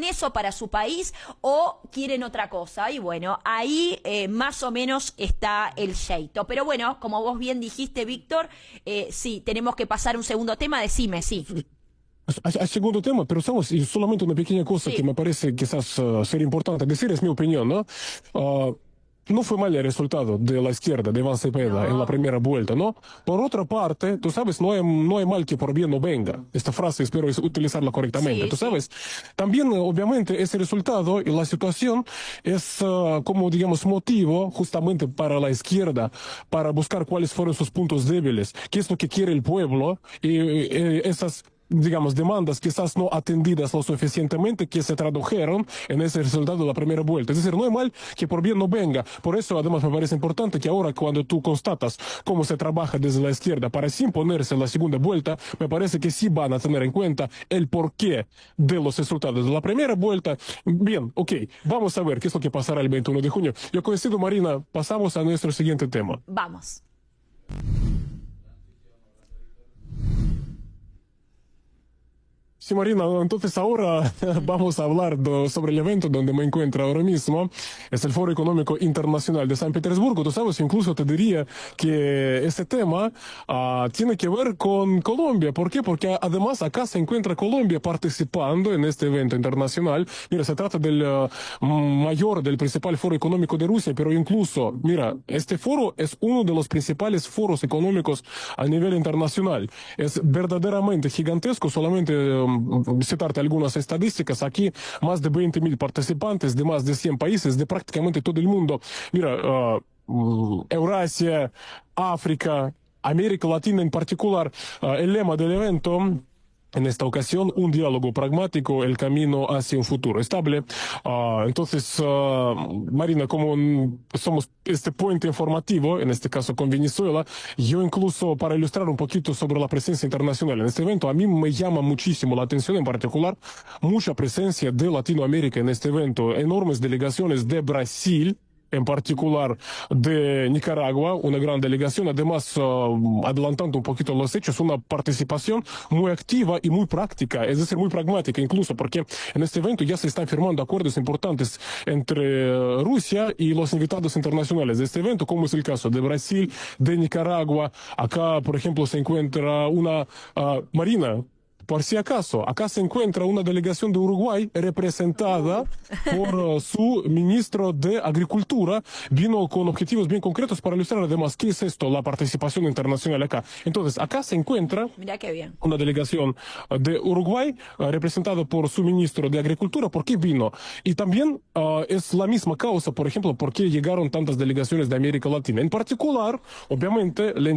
¿quieren eso para su país o quieren otra cosa? Y bueno, ahí más o menos está el jeito. Pero bueno, como vos bien dijiste, Víctor, sí, tenemos que pasar un segundo tema. Decime, sí. A segundo tema, pero sabes, y solamente una pequeña cosa Sí. que me parece quizás ser importante decir, es mi opinión, ¿no? No fue mal el resultado de la izquierda, de Iván Cepeda, en la No. primera vuelta, ¿no? Por otra parte, tú sabes, no hay mal que por bien no venga. Esta frase espero utilizarla correctamente. Sí, Tú sí. sabes, también obviamente ese resultado y la situación es como, digamos, motivo justamente para la izquierda, para buscar cuáles fueron sus puntos débiles, qué es lo que quiere el pueblo y esas digamos, demandas quizás no atendidas lo suficientemente que se tradujeron en ese resultado de la primera vuelta. Es decir, no es mal que por bien no venga. Por eso, además, me parece importante que ahora cuando tú constatas cómo se trabaja desde la izquierda para sí imponerse en la segunda vuelta, me parece que sí van a tener en cuenta el porqué de los resultados de la primera vuelta. Bien, ok, vamos a ver qué es lo que pasará el 21 de junio. Yo coincido, Marina, pasamos a nuestro siguiente tema. Vamos. Sí, Marina, entonces ahora vamos a hablar sobre el evento donde me encuentro ahora mismo. Es el Foro Económico Internacional de San Petersburgo. Tú sabes, incluso te diría que este tema tiene que ver con Colombia. ¿Por qué? Porque además acá se encuentra Colombia participando en este evento internacional. Mira, se trata del del principal foro económico de Rusia, pero incluso, mira, este foro es uno de los principales foros económicos a nivel internacional. Es verdaderamente gigantesco, solamente citarte algunas estadísticas, aquí más de 20.000 participantes de más de 100 países, de prácticamente todo el mundo. Mira, Eurasia, África, América Latina en particular, el lema del evento en esta ocasión, un diálogo pragmático, el camino hacia un futuro estable. Entonces, Marina, como somos este puente informativo, en este caso con Venezuela, yo incluso para ilustrar un poquito sobre la presencia internacional en este evento, a mí me llama muchísimo la atención, en particular, mucha presencia de Latinoamérica en este evento, enormes delegaciones de Brasil, en particular de Nicaragua, una gran delegación, además, adelantando un poquito los hechos, una participación muy activa y muy práctica, es decir, muy pragmática incluso, porque en este evento ya se están firmando acuerdos importantes entre Rusia y los invitados internacionales de este evento, como es el caso de Brasil, de Nicaragua. Acá, por ejemplo, se encuentra una Marina. Por si acaso, acá se encuentra una delegación de Uruguay representada por su ministro de Agricultura. Vino con objetivos bien concretos para ilustrar además qué es esto, la participación internacional acá. Entonces, acá se encuentra Mirá qué bien. una delegación de Uruguay representada por su ministro de Agricultura. ¿Por qué vino? Y también es la misma causa, por ejemplo, por qué llegaron tantas delegaciones de América Latina. En particular, obviamente, le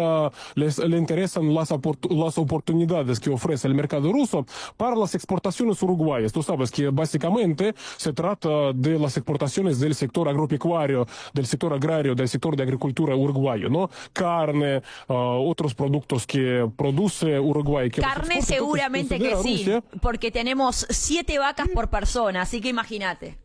interesan las oportunidades que ofrece el mercado ruso para las exportaciones uruguayas. Tú sabes que básicamente se trata de las exportaciones del sector agropecuario, del sector agrario, del sector de agricultura uruguayo, ¿no? Carne, otros productos que produce Uruguay. Que Carne seguramente que sí, porque tenemos 7 vacas por persona, así que imagínate.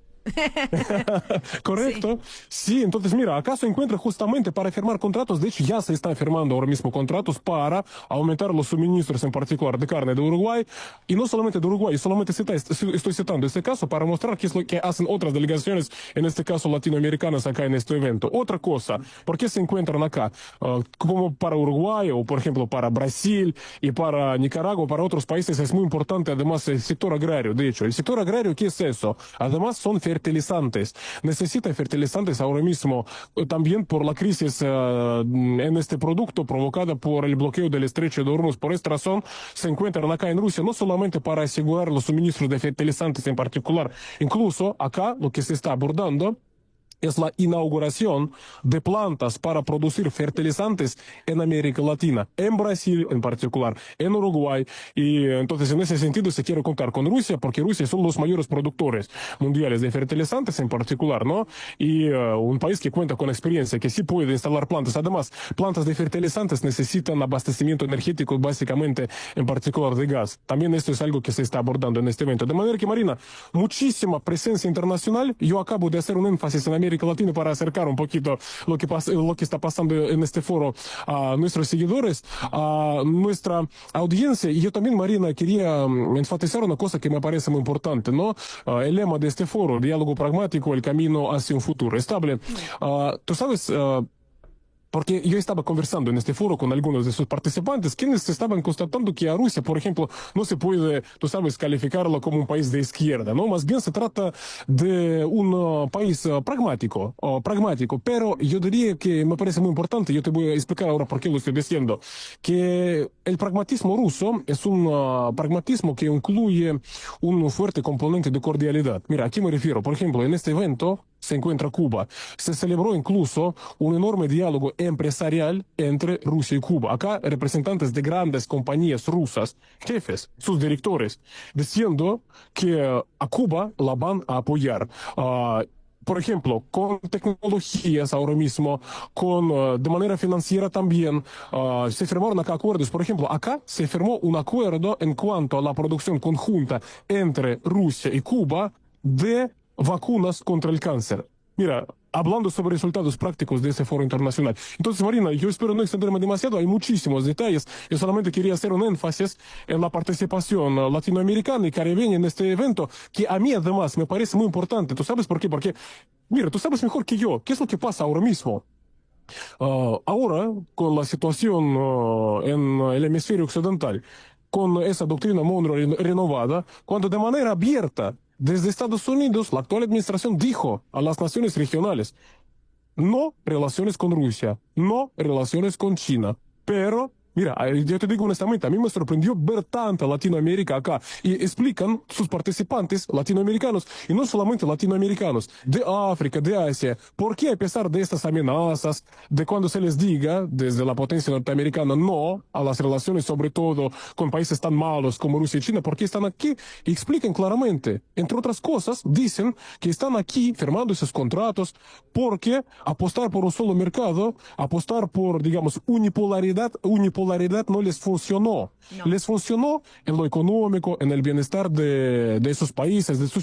Correcto. Sí. Entonces mira, acá se encuentra justamente para firmar contratos. De hecho, ya se están firmando ahora mismo contratos para aumentar los suministros, en particular de carne de Uruguay. Y no solamente de Uruguay, solamente estoy citando este caso para mostrar qué es lo que hacen otras delegaciones, en este caso latinoamericanas, acá en este evento. Otra cosa, ¿por qué se encuentran acá? Como para Uruguay o, por ejemplo, para Brasil y para Nicaragua, para otros países, es muy importante además el sector agrario. De hecho, el sector agrario, ¿qué es eso? Además, son fertilizantes. Necesita fertilizantes ahora mismo, también por la crisis en este producto provocada por el bloqueo del estrecho de Hormuz. Por esta razón, se encuentran acá en Rusia, no solamente para asegurar los suministros de fertilizantes en particular, incluso acá lo que se está abordando es la inauguración de plantas para producir fertilizantes en América Latina, en Brasil en particular, en Uruguay. Y entonces en ese sentido se quiere contar con Rusia, porque Rusia son los mayores productores mundiales de fertilizantes en particular, ¿no? Y un país que cuenta con experiencia, que sí puede instalar plantas. Además, plantas de fertilizantes necesitan abastecimiento energético básicamente, en particular de gas. También esto es algo que se está abordando en este evento. De manera que, Marina, muchísima presencia internacional. Yo acabo de hacer un énfasis en América América Latina para acercar un poquito lo que está pasando en este foro a nuestros seguidores, a nuestra audiencia. Y yo también, Marina, quería enfatizar una cosa que me parece muy importante, ¿no? El lema de este foro, diálogo pragmático, el camino hacia un futuro estable. Tú sabes, porque yo estaba conversando en este foro con algunos de sus participantes, quienes estaban constatando que a Rusia, por ejemplo, no se puede, tú sabes, calificarlo como un país de izquierda, ¿no? Más bien se trata de un país pragmático, pero yo diría que me parece muy importante, yo te voy a explicar ahora por qué lo estoy diciendo, que el pragmatismo ruso es un pragmatismo que incluye un fuerte componente de cordialidad. Mira, ¿a qué me refiero? Por ejemplo, en este evento se encuentra Cuba. Se celebró incluso un enorme diálogo empresarial entre Rusia y Cuba. Acá representantes de grandes compañías rusas, jefes, sus directores, diciendo que a Cuba la van a apoyar. Por ejemplo, con tecnologías ahora mismo, de manera financiera también, se firmaron acá acuerdos. Por ejemplo, acá se firmó un acuerdo en cuanto a la producción conjunta entre Rusia y Cuba de vacunas contra el cáncer. Mira, hablando sobre resultados prácticos de ese foro internacional. Entonces, Marina, yo espero no extenderme demasiado, hay muchísimos detalles. Yo solamente quería hacer un énfasis en la participación latinoamericana y caribeña en este evento, que a mí además me parece muy importante. ¿Tú sabes por qué? Porque, mira, tú sabes mejor que yo, ¿qué es lo que pasa ahora mismo? Ahora, con la situación en el hemisferio occidental, con esa doctrina Monroe renovada, cuando de manera abierta desde Estados Unidos, la actual administración dijo a las naciones regionales, no relaciones con Rusia, no relaciones con China, pero mira, yo te digo honestamente, a mí me sorprendió ver tanta Latinoamérica acá y explican sus participantes latinoamericanos y no solamente latinoamericanos, de África, de Asia, por qué a pesar de estas amenazas, de cuando se les diga desde la potencia norteamericana no a las relaciones, sobre todo con países tan malos como Rusia y China, por qué están aquí y explican claramente, entre otras cosas, dicen que están aquí firmando esos contratos porque apostar por un solo mercado, apostar por, digamos, unipolaridad no les funcionó. No. Les funcionó en lo económico, en el bienestar de esos países, de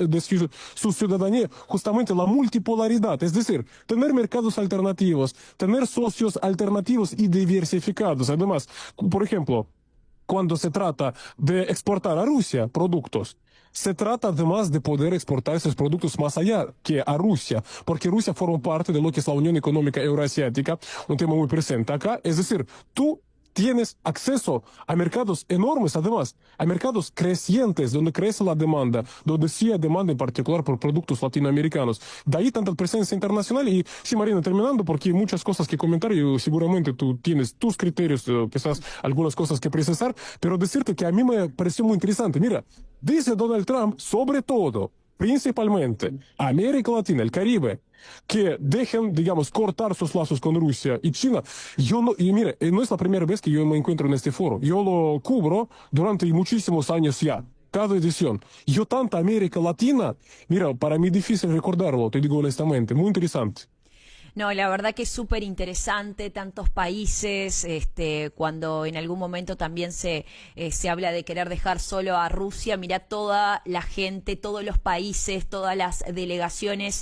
su ciudadanía, justamente la multipolaridad, es decir, tener mercados alternativos, tener socios alternativos y diversificados. Además, por ejemplo, cuando se trata de exportar a Rusia productos, se trata además de poder exportar esos productos más allá que a Rusia, porque Rusia forma parte de lo que es la Unión Económica Euroasiática, un tema muy presente acá. Es decir, tú tienes acceso a mercados enormes, además, a mercados crecientes, donde crece la demanda, donde sí hay demanda en particular por productos latinoamericanos. De ahí tanta presencia internacional. Y sí, Marina, terminando, porque hay muchas cosas que comentar y seguramente tú tienes tus criterios, quizás algunas cosas que precisar, pero decirte que a mí me pareció muy interesante. Mira, dice Donald Trump, sobre todo, principalmente América Latina, el Caribe, que dejen, digamos, cortar sus lazos con Rusia y China. Y mire, no es la primera vez que yo me encuentro en este foro. Yo lo cubro durante muchísimos años ya. Cada edición. Yo tanta América Latina, mira, para mí difícil recordarlo, te digo honestamente, muy interesante. No, la verdad que es súper interesante, tantos países, cuando en algún momento también se habla de querer dejar solo a Rusia, mira toda la gente, todos los países, todas las delegaciones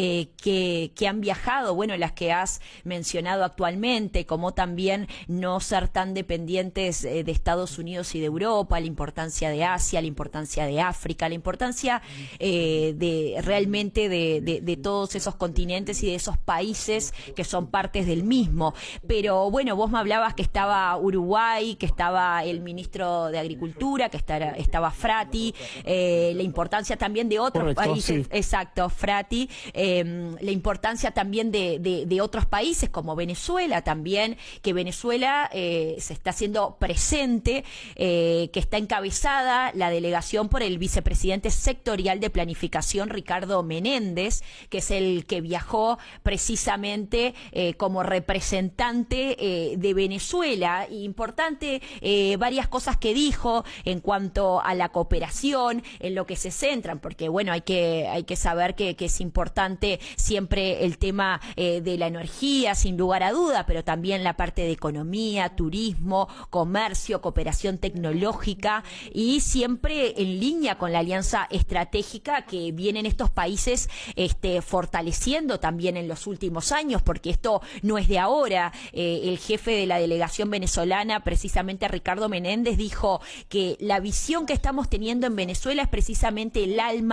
que han viajado, bueno, las que has mencionado actualmente, como también no ser tan dependientes de Estados Unidos y de Europa, la importancia de Asia, la importancia de África, la importancia realmente de todos esos continentes y de esos países que son partes del mismo. Pero bueno, vos me hablabas que estaba Uruguay, que estaba el ministro de Agricultura, que estaba Frati, la importancia también de otros países, sí. Exacto, Frati, la importancia también de otros países como Venezuela también, que Venezuela se está haciendo presente, que está encabezada la delegación por el vicepresidente sectorial de planificación Ricardo Menéndez, que es el que viajó precisamente precisamente como representante de Venezuela. Importante varias cosas que dijo en cuanto a la cooperación, en lo que se centran, porque bueno, hay que saber que es importante siempre el tema de la energía, sin lugar a duda, pero también la parte de economía, turismo, comercio, cooperación tecnológica, y siempre en línea con la alianza estratégica que vienen estos países fortaleciendo también en los últimos años, porque esto no es de ahora. El jefe de la delegación venezolana, precisamente Ricardo Menéndez, dijo que la visión que estamos teniendo en Venezuela es precisamente el alma